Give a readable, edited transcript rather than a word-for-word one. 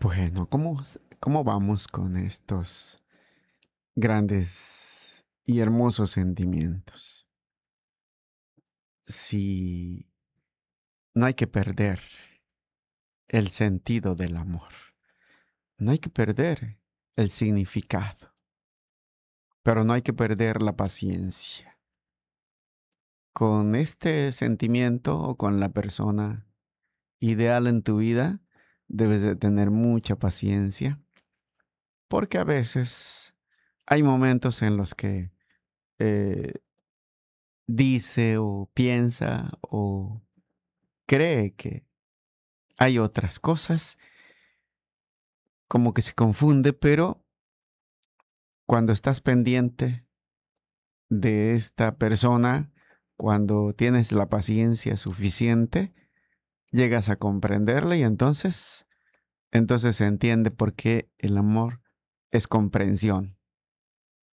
Bueno, ¿cómo vamos con estos grandes y hermosos sentimientos? Si no hay que perder el sentido del amor, no hay que perder el significado, pero no hay que perder la paciencia. Con este sentimiento o con la persona ideal en tu vida, debes de tener mucha paciencia, porque a veces hay momentos en los que eh, dice o piensa o cree que hay otras cosas, como que se confunde, pero cuando estás pendiente de esta persona, cuando tienes la paciencia suficiente, llegas a comprenderla y entonces se entiende por qué el amor es comprensión.